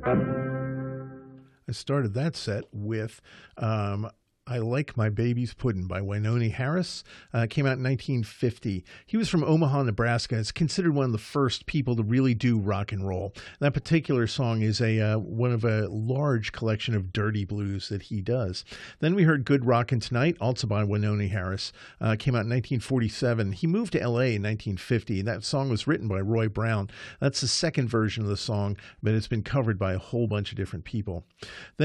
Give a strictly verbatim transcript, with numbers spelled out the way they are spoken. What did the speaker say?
I started that set with um, I Like My Baby's Puddin' by Wynonie Harris. Uh, came out in nineteen fifty. He was from Omaha, Nebraska. It's considered one of the first people to really do rock and roll. That particular song is a uh, one of a large collection of dirty blues that he does. Then we heard Good Rockin' Tonight, also by Wynonie Harris. Uh, came out in nineteen forty-seven. He moved to L A in nineteen fifty, and that song was written by Roy Brown. That's the second version of the song, but it's been covered by a whole bunch of different people. Then